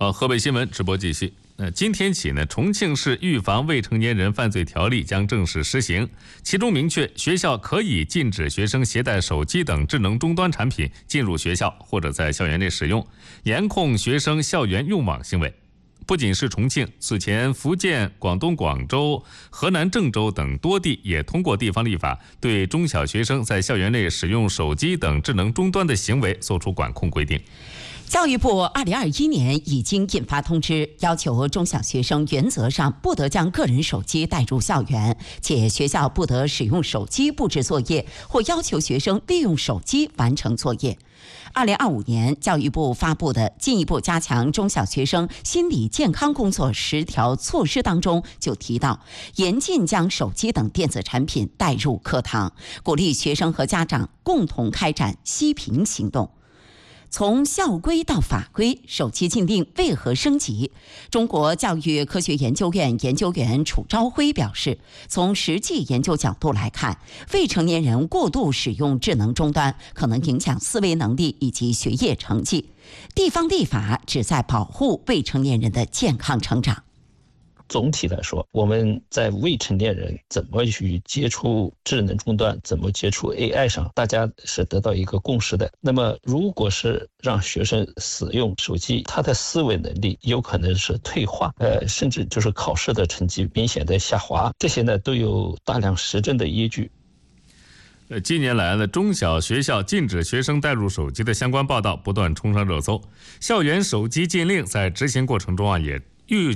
河北新闻直播继续。今天起呢，重庆市预防未成年人犯罪条例将正式施行，其中明确学校可以禁止学生携带手机等智能终端产品进入学校或者在校园内使用，严控学生校园用网行为。不仅是重庆，此前福建、广东广州、河南郑州等多地也通过地方立法，对中小学生在校园内使用手机等智能终端的行为作出管控规定。 教育部2021年已经印发通知，要求中小学生原则上不得将个人手机带入校园，且学校不得使用手机布置作业或要求学生利用手机完成作业。2025年，教育部发布的进一步加强中小学生心理健康工作10条措施当中就提到，严禁将手机等电子产品带入课堂，鼓励学生和家长共同开展息屏行动。从校规到法规，手机禁令为何升级？中国教育科学研究院研究员楚朝晖表示，从实际研究角度来看，未成年人过度使用智能终端可能影响思维能力以及学业成绩。地方立法旨在保护未成年人的健康成长。 总体来说，我们在未成年人怎么去接触智能终端，怎么接触 AI 上，大家是得到一个共识的。那么如果是让学生使用手机，他的思维能力有可能是退化，甚至就是考试的成绩明显的下滑，这些呢都有大量实证的依据。 近年来呢，中小学校禁止学生带入手机的相关报道不断冲上热搜。校园手机禁令在执行过程中也